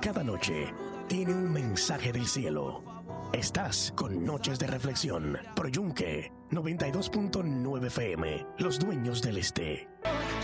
cada noche tiene un mensaje del cielo. Estás con Noches de Reflexión, por Yunque 92.9 FM, los dueños del este.